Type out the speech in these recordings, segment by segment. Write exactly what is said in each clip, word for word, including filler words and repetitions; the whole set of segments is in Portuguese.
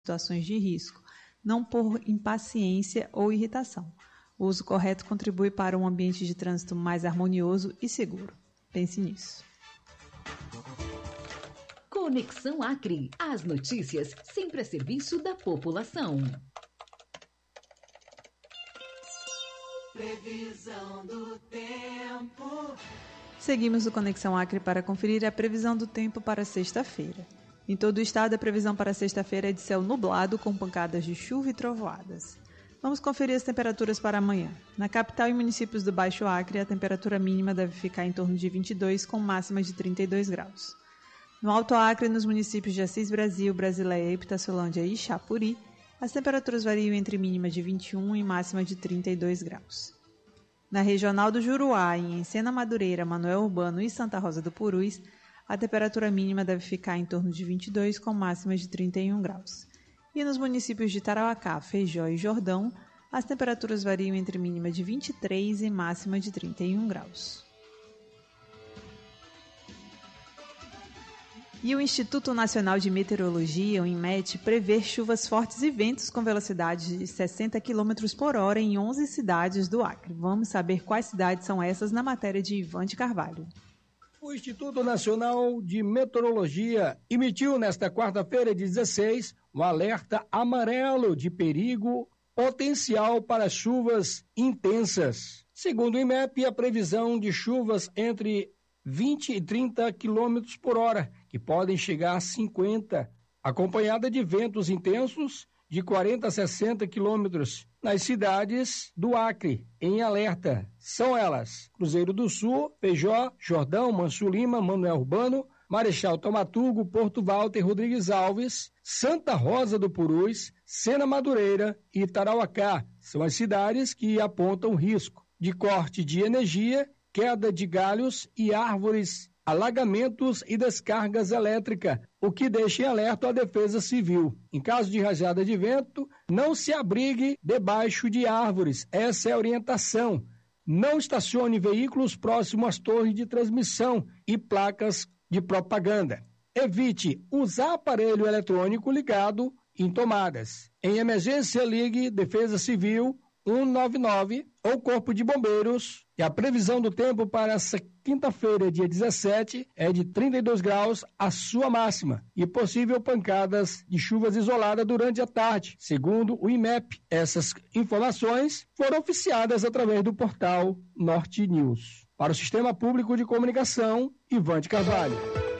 situações de risco, não por impaciência ou irritação. O uso correto contribui para um ambiente de trânsito mais harmonioso e seguro. Pense nisso. Conexão Acre. As notícias sempre a serviço da população. Previsão do tempo. Seguimos o Conexão Acre para conferir a previsão do tempo para sexta-feira. Em todo o estado, a previsão para sexta-feira é de céu nublado com pancadas de chuva e trovoadas. Vamos conferir as temperaturas para amanhã. Na capital e municípios do Baixo Acre, a temperatura mínima deve ficar em torno de vinte e dois, com máxima de trinta e dois graus. No Alto Acre, nos municípios de Assis Brasil, Brasileia, Ipitaçolândia e Xapuri, as temperaturas variam entre mínima de vinte e um e máxima de trinta e dois graus. Na regional do Juruá, em Encena Madureira, Manoel Urbano e Santa Rosa do Purus, a temperatura mínima deve ficar em torno de vinte e dois, com máxima de trinta e um graus. E nos municípios de Tarauacá, Feijó e Jordão, as temperaturas variam entre mínima de vinte e três e máxima de trinta e um graus. E o Instituto Nacional de Meteorologia, o INMET, prevê chuvas fortes e ventos com velocidade de sessenta quilômetros por hora em onze cidades do Acre. Vamos saber quais cidades são essas na matéria de Ivan de Carvalho. O Instituto Nacional de Meteorologia emitiu nesta quarta-feira, de dezesseis, um alerta amarelo de perigo potencial para chuvas intensas. Segundo o INMET, a previsão de chuvas entre vinte e trinta quilômetros por hora, que podem chegar a cinquenta, acompanhada de ventos intensos de quarenta a sessenta quilômetros nas cidades do Acre, em alerta. São elas: Cruzeiro do Sul, Feijó, Jordão, Manso Lima, Manoel Urbano, Marechal Tomatugo, Porto Walter, Rodrigues Alves, Santa Rosa do Purus, Sena Madureira e Tarauacá. São as cidades que apontam risco de corte de energia, queda de galhos e árvores, alagamentos e descargas elétricas, o que deixa em alerta a Defesa Civil. Em caso de rajada de vento, não se abrigue debaixo de árvores. Essa é a orientação. Não estacione veículos próximos às torres de transmissão e placas de propaganda. Evite usar aparelho eletrônico ligado em tomadas. Em emergência, ligue Defesa Civil cento e noventa e nove ou Corpo de Bombeiros. E a previsão do tempo para essa quinta-feira, dia dezessete, é de trinta e dois graus a sua máxima e possível pancadas de chuvas isoladas durante a tarde, segundo o INMET. Essas informações foram oficiadas através do portal Norte News. Para o Sistema Público de Comunicação, Ivan de Carvalho.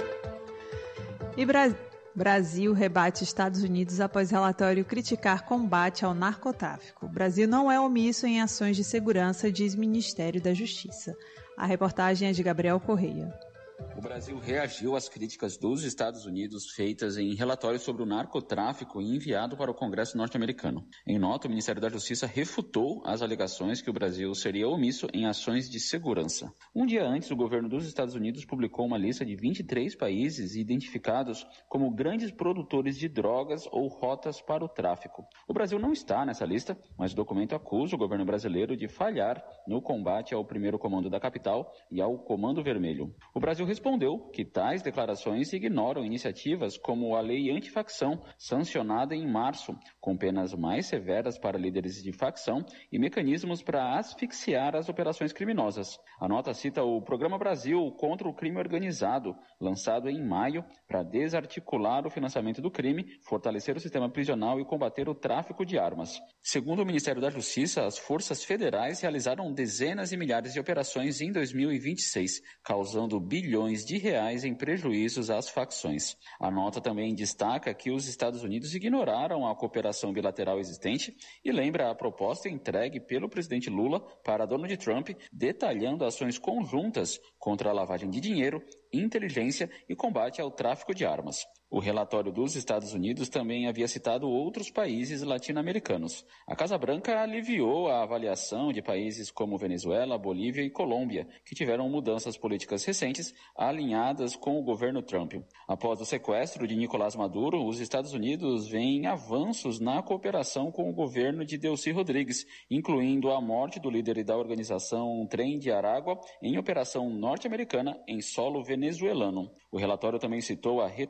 E Brasil. Brasil rebate Estados Unidos após relatório criticar combate ao narcotráfico. O Brasil não é omisso em ações de segurança, diz Ministério da Justiça. A reportagem é de Gabriel Correia. O Brasil reagiu às críticas dos Estados Unidos feitas em relatório sobre o narcotráfico enviado para o Congresso norte-americano. Em nota, o Ministério da Justiça refutou as alegações que o Brasil seria omisso em ações de segurança. Um dia antes, o governo dos Estados Unidos publicou uma lista de vinte e três países identificados como grandes produtores de drogas ou rotas para o tráfico. O Brasil não está nessa lista, mas o documento acusa o governo brasileiro de falhar no combate ao primeiro comando da capital e ao Comando Vermelho. O Brasil respondeu que tais declarações ignoram iniciativas como a Lei Antifacção, sancionada em março, com penas mais severas para líderes de facção e mecanismos para asfixiar as operações criminosas. A nota cita o Programa Brasil contra o Crime Organizado, lançado em maio para desarticular o financiamento do crime, fortalecer o sistema prisional e combater o tráfico de armas. Segundo o Ministério da Justiça, as forças federais realizaram dezenas e milhares de operações em dois mil e vinte e seis, causando bilhões de reais em prejuízos às facções. A nota também destaca que os Estados Unidos ignoraram a cooperação bilateral existente e lembra a proposta entregue pelo presidente Lula para Donald Trump, detalhando ações conjuntas contra a lavagem de dinheiro, inteligência e combate ao tráfico de armas. O relatório dos Estados Unidos também havia citado outros países latino-americanos. A Casa Branca aliviou a avaliação de países como Venezuela, Bolívia e Colômbia, que tiveram mudanças políticas recentes alinhadas com o governo Trump. Após o sequestro de Nicolás Maduro, os Estados Unidos veem avanços na cooperação com o governo de Delcy Rodrigues, incluindo a morte do líder da organização Trem de Aragua em operação norte-americana em solo venezuelano. O relatório também citou a retomada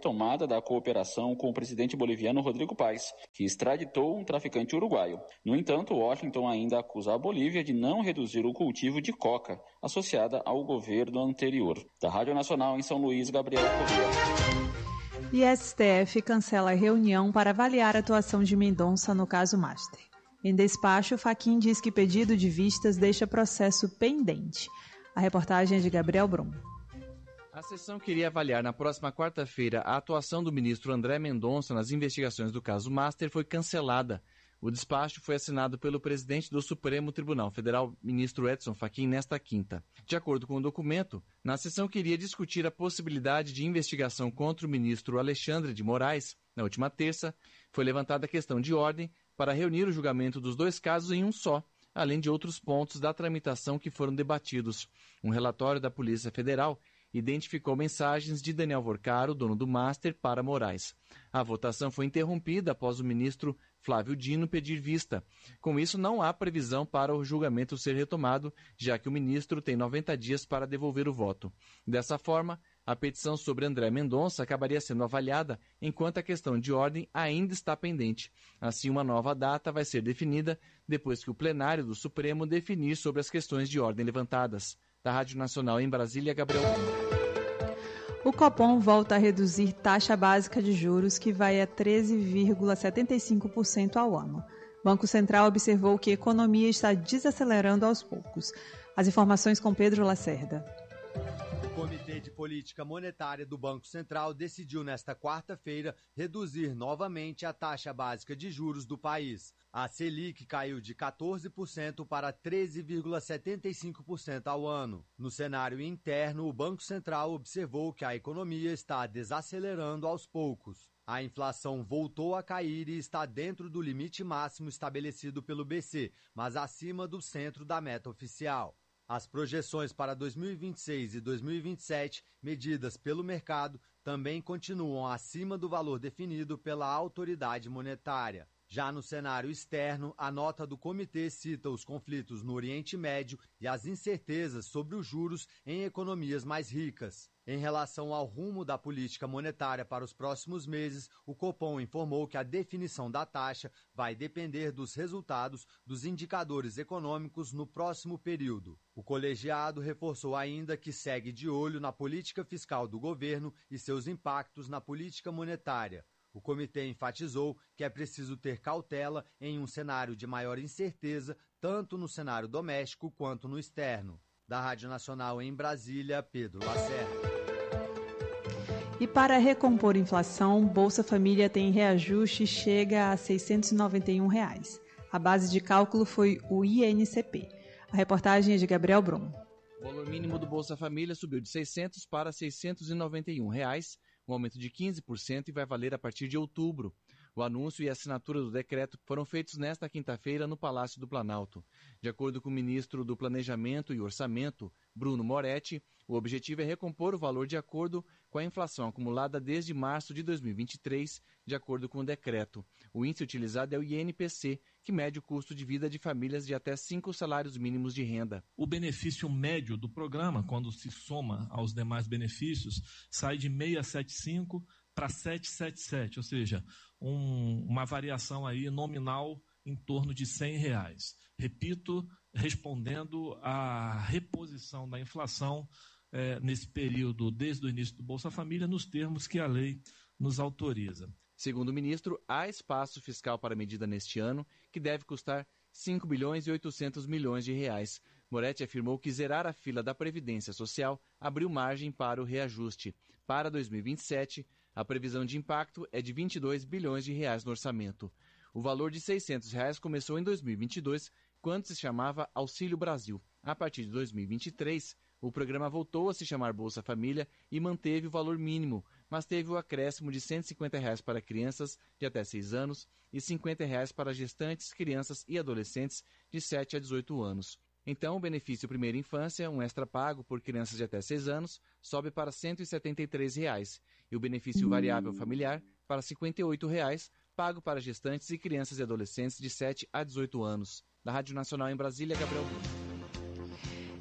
da cooperação com o presidente boliviano Rodrigo Paes, que extraditou um traficante uruguaio. No entanto, Washington ainda acusa a Bolívia de não reduzir o cultivo de coca, associada ao governo anterior. Da Rádio Nacional em São Luís, Gabriel Corrêa. E S T F cancela a reunião para avaliar a atuação de Mendonça no caso Master. Em despacho, Fachin diz que pedido de vistas deixa processo pendente. A reportagem é de Gabriel Brum. A sessão queria avaliar na próxima quarta-feira a atuação do ministro André Mendonça nas investigações do caso Master foi cancelada. O despacho foi assinado pelo presidente do Supremo Tribunal Federal, ministro Edson Fachin, nesta quinta. De acordo com o documento, na sessão queria discutir a possibilidade de investigação contra o ministro Alexandre de Moraes. Na última terça, foi levantada a questão de ordem para reunir o julgamento dos dois casos em um só, além de outros pontos da tramitação que foram debatidos. Um relatório da Polícia Federal identificou mensagens de Daniel Vorcaro, dono do Master, para Moraes. A votação foi interrompida após o ministro Flávio Dino pedir vista. Com isso, não há previsão para o julgamento ser retomado, já que o ministro tem noventa dias para devolver o voto. Dessa forma, a petição sobre André Mendonça acabaria sendo avaliada, enquanto a questão de ordem ainda está pendente. Assim, uma nova data vai ser definida depois que o plenário do Supremo definir sobre as questões de ordem levantadas. Da Rádio Nacional em Brasília, Gabriel. O Copom volta a reduzir taxa básica de juros, que vai a treze vírgula setenta e cinco por cento ao ano. O Banco Central observou que a economia está desacelerando aos poucos. As informações com Pedro Lacerda. O Comitê de Política Monetária do Banco Central decidiu nesta quarta-feira reduzir novamente a taxa básica de juros do país. A Selic caiu de quatorze por cento para treze vírgula setenta e cinco por cento ao ano. No cenário interno, o Banco Central observou que a economia está desacelerando aos poucos. A inflação voltou a cair e está dentro do limite máximo estabelecido pelo B C, mas acima do centro da meta oficial. As projeções para dois mil e vinte e seis e dois mil e vinte e sete, medidas pelo mercado, também continuam acima do valor definido pela autoridade monetária. Já no cenário externo, a nota do comitê cita os conflitos no Oriente Médio e as incertezas sobre os juros em economias mais ricas. Em relação ao rumo da política monetária para os próximos meses, o Copom informou que a definição da taxa vai depender dos resultados dos indicadores econômicos no próximo período. O colegiado reforçou ainda que segue de olho na política fiscal do governo e seus impactos na política monetária. O comitê enfatizou que é preciso ter cautela em um cenário de maior incerteza, tanto no cenário doméstico quanto no externo. Da Rádio Nacional em Brasília, Pedro Lacerda. E para recompor inflação, Bolsa Família tem reajuste e chega a seiscentos e noventa e um reais. A base de cálculo foi o I N C P. A reportagem é de Gabriel Brum. O valor mínimo do Bolsa Família subiu de seiscentos para seiscentos e noventa e um reais, um aumento de quinze por cento, e vai valer a partir de outubro. O anúncio e a assinatura do decreto foram feitos nesta quinta-feira no Palácio do Planalto. De acordo com o ministro do Planejamento e Orçamento, Bruno Moretti, o objetivo é recompor o valor de acordo com a inflação acumulada desde março de dois mil e vinte e três, de acordo com o decreto. O índice utilizado é o I N P C, que mede o custo de vida de famílias de até cinco salários mínimos de renda. O benefício médio do programa, quando se soma aos demais benefícios, sai de seiscentos e setenta e cinco para setecentos e setenta e sete, ou seja, um, uma variação aí nominal em torno de cem reais. Repito, respondendo à reposição da inflação eh, nesse período, desde o início do Bolsa Família, nos termos que a lei nos autoriza. Segundo o ministro, há espaço fiscal para a medida neste ano, que deve custar cinco bilhões e oitocentos milhões de reais. Moretti afirmou que zerar a fila da Previdência Social abriu margem para o reajuste. Para dois mil e vinte e sete, a previsão de impacto é de vinte e dois bilhões de reais no orçamento. O valor de seiscentos reais começou em dois mil e vinte e dois, quando se chamava Auxílio Brasil. A partir de dois mil e vinte e três, o programa voltou a se chamar Bolsa Família e manteve o valor mínimo, mas teve o acréscimo de cento e cinquenta reais para crianças de até seis anos e cinquenta reais para gestantes, crianças e adolescentes de sete a dezoito anos. Então, o benefício Primeira Infância, um extra pago por crianças de até seis anos, sobe para cento e setenta e três reais, e o benefício variável familiar para cinquenta e oito reais, pago para gestantes e crianças e adolescentes de sete a dezoito anos. Da Rádio Nacional em Brasília, Gabriel Brum.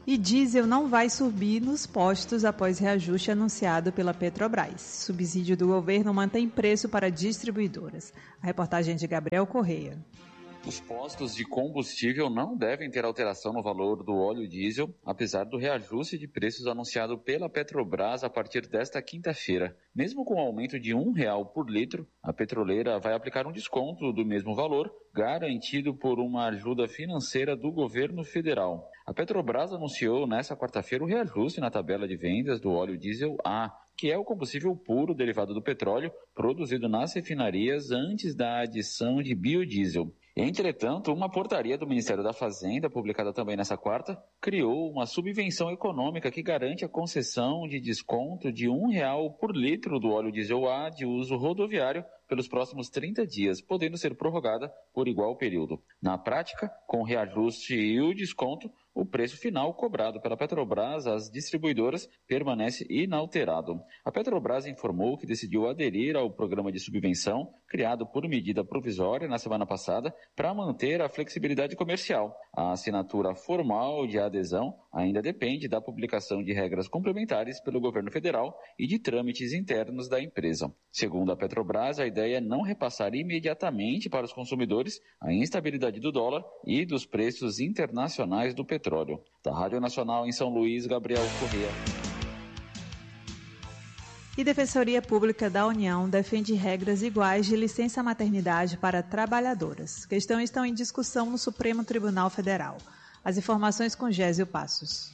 E diesel não vai subir nos postos após reajuste anunciado pela Petrobras. Subsídio do governo mantém preço para distribuidoras. A reportagem é de Gabriel Correia. Os postos de combustível não devem ter alteração no valor do óleo diesel, apesar do reajuste de preços anunciado pela Petrobras a partir desta quinta-feira. Mesmo com o aumento de um real por litro, a petroleira vai aplicar um desconto do mesmo valor, garantido por uma ajuda financeira do governo federal. A Petrobras anunciou nesta quarta-feira o reajuste na tabela de vendas do óleo diesel A, que é o combustível puro derivado do petróleo produzido nas refinarias antes da adição de biodiesel. Entretanto, uma portaria do Ministério da Fazenda, publicada também nesta quarta, criou uma subvenção econômica que garante a concessão de desconto de um real por litro do óleo diesel A de uso rodoviário pelos próximos trinta dias, podendo ser prorrogada por igual período. Na prática, com o reajuste e o desconto, o preço final cobrado pela Petrobras às distribuidoras permanece inalterado. A Petrobras informou que decidiu aderir ao programa de subvenção criado por medida provisória na semana passada para manter a flexibilidade comercial. A assinatura formal de adesão ainda depende da publicação de regras complementares pelo governo federal e de trâmites internos da empresa. Segundo a Petrobras, a ideia é não repassar imediatamente para os consumidores a instabilidade do dólar e dos preços internacionais do petróleo. Da Rádio Nacional em São Luís, Gabriel Corrêa. E Defensoria Pública da União defende regras iguais de licença maternidade para trabalhadoras. Questões estão em discussão no Supremo Tribunal Federal. As informações com Gésio Passos.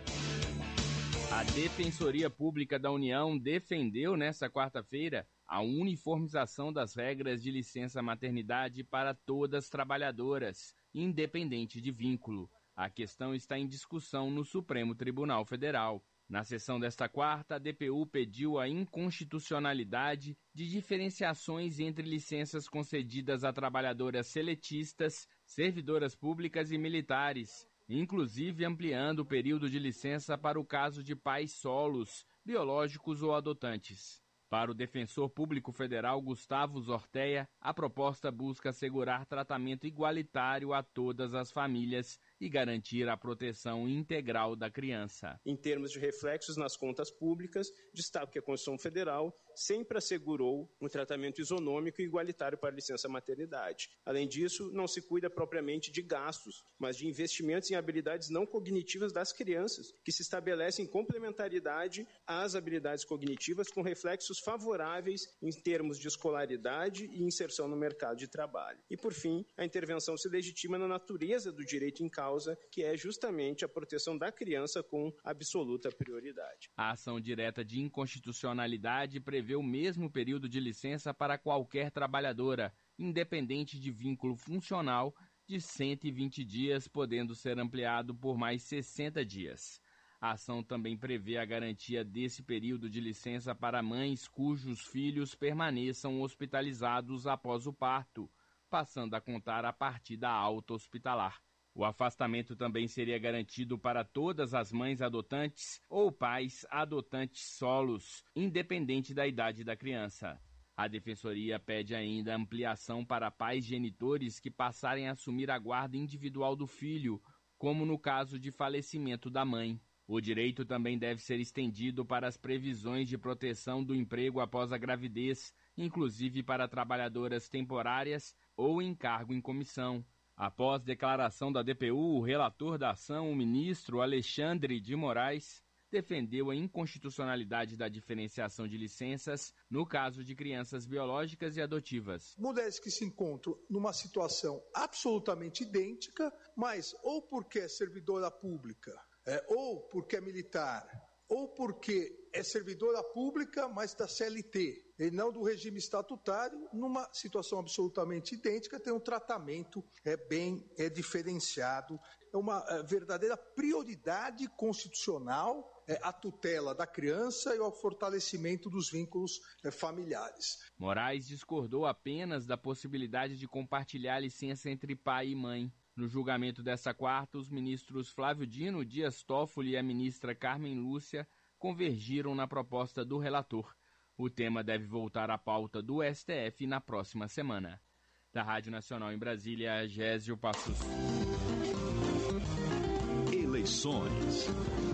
A Defensoria Pública da União defendeu nesta quarta-feira a uniformização das regras de licença maternidade para todas as trabalhadoras, independente de vínculo. A questão está em discussão no Supremo Tribunal Federal. Na sessão desta quarta, a D P U pediu a inconstitucionalidade de diferenciações entre licenças concedidas a trabalhadoras seletistas, servidoras públicas e militares, inclusive ampliando o período de licença para o caso de pais solos, biológicos ou adotantes. Para o defensor público federal Gustavo Zorteia, a proposta busca assegurar tratamento igualitário a todas as famílias e garantir a proteção integral da criança. Em termos de reflexos nas contas públicas, destaco que a Constituição Federal sempre assegurou um tratamento isonômico e igualitário para a licença maternidade. Além disso, não se cuida propriamente de gastos, mas de investimentos em habilidades não cognitivas das crianças, que se estabelecem complementaridade às habilidades cognitivas com reflexos favoráveis em termos de escolaridade e inserção no mercado de trabalho. E, por fim, a intervenção se legitima na natureza do direito em causa, que é justamente a proteção da criança com absoluta prioridade. A ação direta de inconstitucionalidade prevê o mesmo período de licença para qualquer trabalhadora, independente de vínculo funcional, de cento e vinte dias, podendo ser ampliado por mais sessenta dias. A ação também prevê a garantia desse período de licença para mães cujos filhos permaneçam hospitalizados após o parto, passando a contar a partir da alta hospitalar. O afastamento também seria garantido para todas as mães adotantes ou pais adotantes solos, independente da idade da criança. A Defensoria pede ainda ampliação para pais genitores que passarem a assumir a guarda individual do filho, como no caso de falecimento da mãe. O direito também deve ser estendido para as previsões de proteção do emprego após a gravidez, inclusive para trabalhadoras temporárias ou em cargo em comissão. Após declaração da D P U, o relator da ação, o ministro Alexandre de Moraes, defendeu a inconstitucionalidade da diferenciação de licenças no caso de crianças biológicas e adotivas. Mulheres que se encontram numa situação absolutamente idêntica, mas ou porque é servidora pública, é, ou porque é militar, ou porque é servidora pública, mas da C L T, e não do regime estatutário, numa situação absolutamente idêntica, tem um tratamento é, bem é, diferenciado. É uma é, verdadeira prioridade constitucional é, a tutela da criança e o fortalecimento dos vínculos é, familiares. Moraes discordou apenas da possibilidade de compartilhar a licença entre pai e mãe. No julgamento desta quarta, os ministros Flávio Dino, Dias Toffoli e a ministra Carmen Lúcia convergiram na proposta do relator. O tema deve voltar à pauta do S T F na próxima semana. Da Rádio Nacional em Brasília, Gésio Passos. Eleições.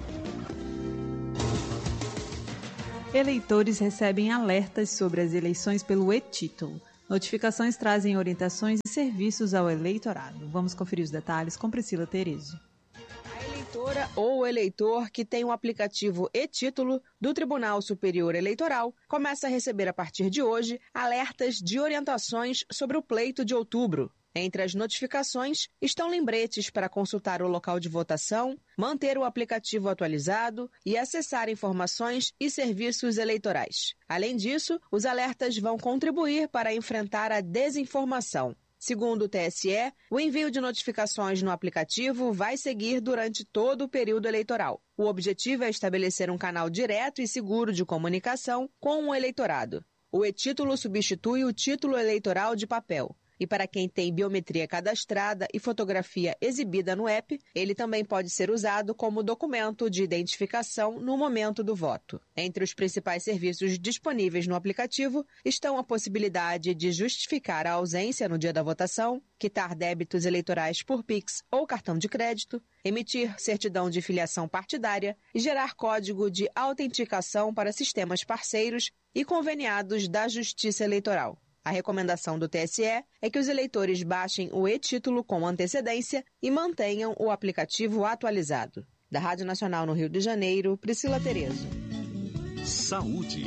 Eleitores recebem alertas sobre as eleições pelo e-título. Notificações trazem orientações e serviços ao eleitorado. Vamos conferir os detalhes com Priscila Terezo. A eleitora ou eleitor que tem o aplicativo e-título do Tribunal Superior Eleitoral começa a receber a partir de hoje alertas de orientações sobre o pleito de outubro. Entre as notificações estão lembretes para consultar o local de votação, manter o aplicativo atualizado e acessar informações e serviços eleitorais. Além disso, os alertas vão contribuir para enfrentar a desinformação. Segundo o T S E, o envio de notificações no aplicativo vai seguir durante todo o período eleitoral. O objetivo é estabelecer um canal direto e seguro de comunicação com o eleitorado. O e-título substitui o título eleitoral de papel. E para quem tem biometria cadastrada e fotografia exibida no app, ele também pode ser usado como documento de identificação no momento do voto. Entre os principais serviços disponíveis no aplicativo estão a possibilidade de justificar a ausência no dia da votação, quitar débitos eleitorais por Pix ou cartão de crédito, emitir certidão de filiação partidária e gerar código de autenticação para sistemas parceiros e conveniados da Justiça Eleitoral. A recomendação do T S E é que os eleitores baixem o e-título com antecedência e mantenham o aplicativo atualizado. Da Rádio Nacional no Rio de Janeiro, Priscila Terezo. Saúde.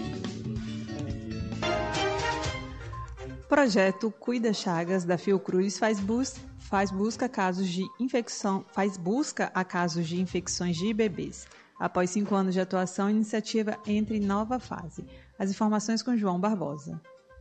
Projeto Cuida Chagas da Fiocruz faz, bus- faz busca casos de infecção, faz busca a casos de infecções de bebês. Após cinco anos de atuação, a iniciativa entra em nova fase. As informações com João Barbosa.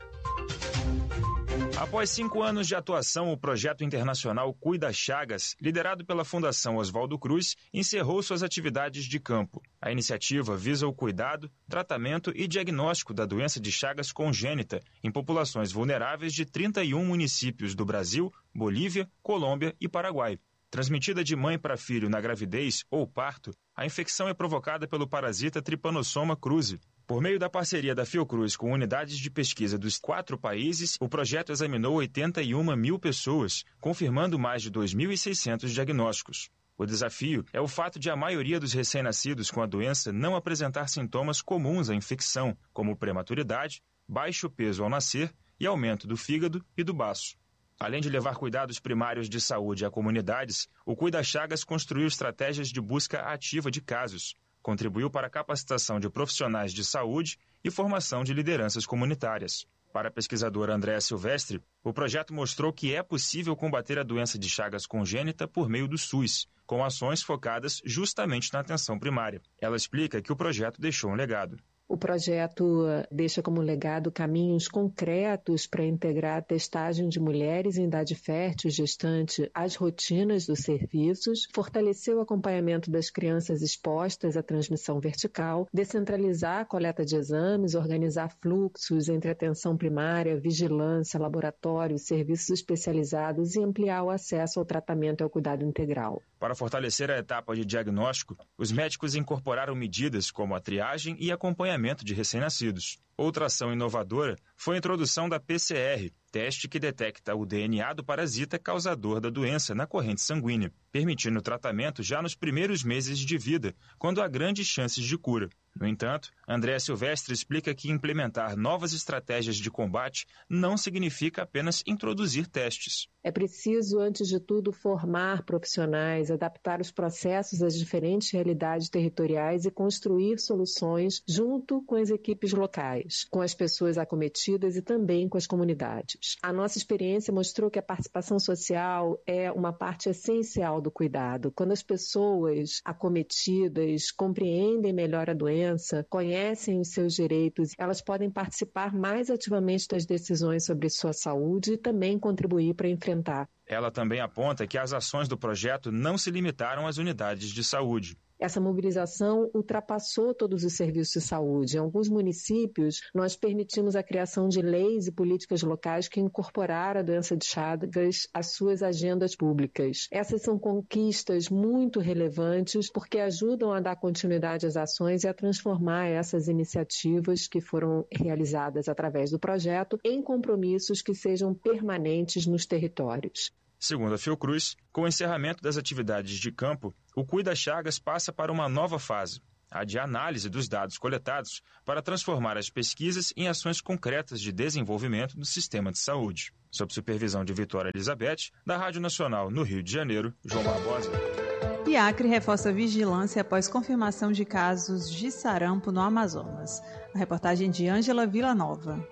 Após cinco anos de atuação, o projeto internacional Cuida Chagas, liderado pela Fundação Oswaldo Cruz, encerrou suas atividades de campo. A iniciativa visa o cuidado, tratamento e diagnóstico da doença de Chagas congênita em populações vulneráveis de trinta e um municípios do Brasil, Bolívia, Colômbia e Paraguai. Transmitida de mãe para filho na gravidez ou parto, a infecção é provocada pelo parasita Trypanosoma cruzi. Por meio da parceria da Fiocruz com unidades de pesquisa dos quatro países, o projeto examinou oitenta e uma mil pessoas, confirmando mais de dois mil e seiscentos diagnósticos. O desafio é o fato de a maioria dos recém-nascidos com a doença não apresentar sintomas comuns à infecção, como prematuridade, baixo peso ao nascer e aumento do fígado e do baço. Além de levar cuidados primários de saúde a comunidades, o Cuida Chagas construiu estratégias de busca ativa de casos, contribuiu para a capacitação de profissionais de saúde e formação de lideranças comunitárias. Para a pesquisadora Andréa Silvestre, o projeto mostrou que é possível combater a doença de Chagas congênita por meio do SUS, com ações focadas justamente na atenção primária. Ela explica que o projeto deixou um legado. O projeto deixa como legado caminhos concretos para integrar a testagem de mulheres em idade fértil e gestante às rotinas dos serviços, fortalecer o acompanhamento das crianças expostas à transmissão vertical, descentralizar a coleta de exames, organizar fluxos entre atenção primária, vigilância, laboratório, serviços especializados e ampliar o acesso ao tratamento e ao cuidado integral. Para fortalecer a etapa de diagnóstico, os médicos incorporaram medidas como a triagem e acompanhamento de recém-nascidos. Outra ação inovadora foi a introdução da P C R, teste que detecta o D N A do parasita causador da doença na corrente sanguínea, permitindo o tratamento já nos primeiros meses de vida, quando há grandes chances de cura. No entanto, Andréa Silvestre explica que implementar novas estratégias de combate não significa apenas introduzir testes. É preciso, antes de tudo, formar profissionais, adaptar os processos às diferentes realidades territoriais e construir soluções junto com as equipes locais, com as pessoas acometidas e também com as comunidades. A nossa experiência mostrou que a participação social é uma parte essencial do cuidado. Quando as pessoas acometidas compreendem melhor a doença, conhecem os seus direitos, elas podem participar mais ativamente das decisões sobre sua saúde e também contribuir para enfrentar. Ela também aponta que as ações do projeto não se limitaram às unidades de saúde. Essa mobilização ultrapassou todos os serviços de saúde. Em alguns municípios, nós permitimos a criação de leis e políticas locais que incorporaram a doença de Chagas às suas agendas públicas. Essas são conquistas muito relevantes porque ajudam a dar continuidade às ações e a transformar essas iniciativas que foram realizadas através do projeto em compromissos que sejam permanentes nos territórios. Segundo a Fiocruz, com o encerramento das atividades de campo, o Cuida Chagas passa para uma nova fase, a de análise dos dados coletados para transformar as pesquisas em ações concretas de desenvolvimento do sistema de saúde. Sob supervisão de Vitória Elizabeth, da Rádio Nacional no Rio de Janeiro, João Barbosa. E Acre reforça a vigilância após confirmação de casos de sarampo no Amazonas. A reportagem de Ângela Villanova.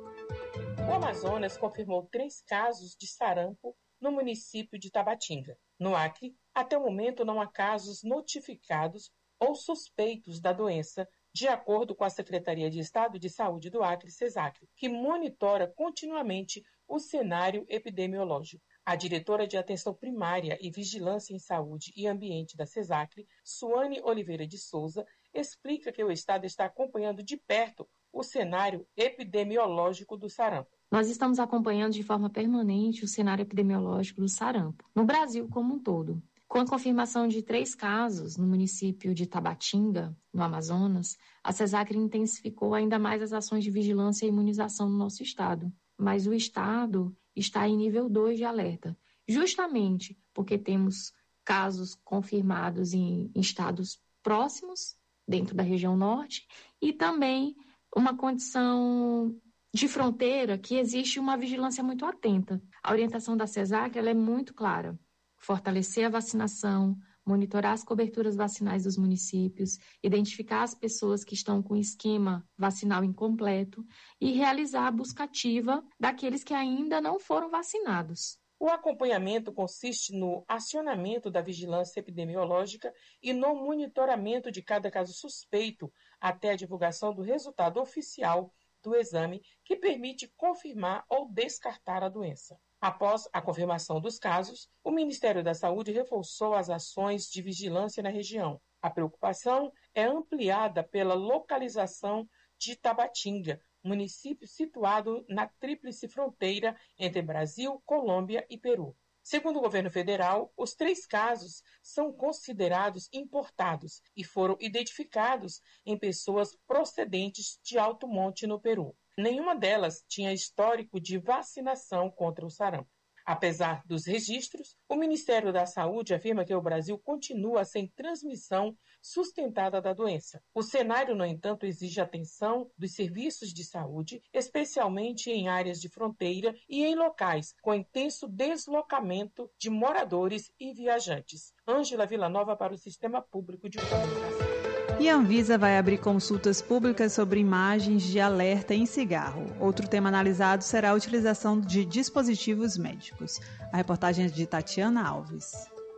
O Amazonas confirmou três casos de sarampo no município de Tabatinga. No Acre, até o momento não há casos notificados ou suspeitos da doença, de acordo com a Secretaria de Estado de Saúde do Acre, CESACRE, que monitora continuamente o cenário epidemiológico. A diretora de Atenção Primária e Vigilância em Saúde e Ambiente da CESACRE, Suane Oliveira de Souza, explica que o Estado está acompanhando de perto o cenário epidemiológico do sarampo. Nós estamos acompanhando de forma permanente o cenário epidemiológico do sarampo, no Brasil como um todo. Com a confirmação de três casos no município de Tabatinga, no Amazonas, a CESACRE intensificou ainda mais as ações de vigilância e imunização no nosso estado. Mas o estado está em nível dois de alerta, justamente porque temos casos confirmados em estados próximos, dentro da região norte, e também uma condição de fronteira que existe uma vigilância muito atenta. A orientação da CESACRE ela é muito clara. Fortalecer a vacinação, monitorar as coberturas vacinais dos municípios, identificar as pessoas que estão com esquema vacinal incompleto e realizar a busca ativa daqueles que ainda não foram vacinados. O acompanhamento consiste no acionamento da vigilância epidemiológica e no monitoramento de cada caso suspeito até a divulgação do resultado oficial do exame que permite confirmar ou descartar a doença. Após a confirmação dos casos, o Ministério da Saúde reforçou as ações de vigilância na região. A preocupação é ampliada pela localização de Tabatinga, município situado na tríplice fronteira entre Brasil, Colômbia e Peru. Segundo o governo federal, os três casos são considerados importados e foram identificados em pessoas procedentes de Alto Monte, no Peru. Nenhuma delas tinha histórico de vacinação contra o sarampo. Apesar dos registros, o Ministério da Saúde afirma que o Brasil continua sem transmissão sustentada da doença. O cenário, no entanto, exige atenção dos serviços de saúde, especialmente em áreas de fronteira e em locais com intenso deslocamento de moradores e viajantes. Ângela Villanova para o Sistema Público de Comunicação. E a Anvisa vai abrir consultas públicas sobre imagens de alerta em cigarro. Outro tema analisado será a utilização de dispositivos médicos. A reportagem é de Tatiana Alves.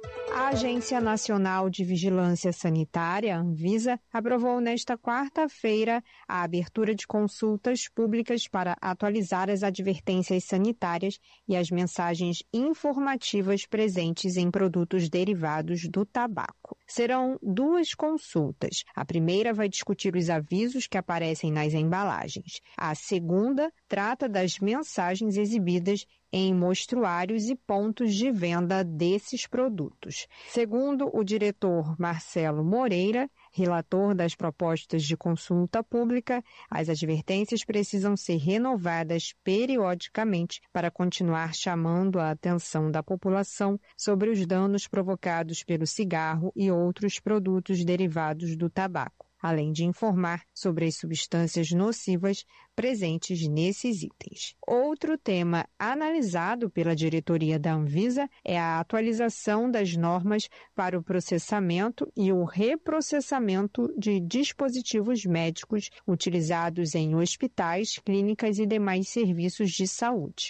A Agência Nacional de Vigilância Sanitária, Anvisa, aprovou nesta quarta-feira a abertura de consultas públicas para atualizar as advertências sanitárias e as mensagens informativas presentes em produtos derivados do tabaco. Serão duas consultas. A primeira vai discutir os avisos que aparecem nas embalagens. A segunda trata das mensagens exibidas em mostruários e pontos de venda desses produtos. Segundo o diretor Marcelo Moreira, relator das propostas de consulta pública, as advertências precisam ser renovadas periodicamente para continuar chamando a atenção da população sobre os danos provocados pelo cigarro e outros produtos derivados do tabaco, além de informar sobre as substâncias nocivas presentes nesses itens. Outro tema analisado pela diretoria da Anvisa é a atualização das normas para o processamento e o reprocessamento de dispositivos médicos utilizados em hospitais, clínicas e demais serviços de saúde.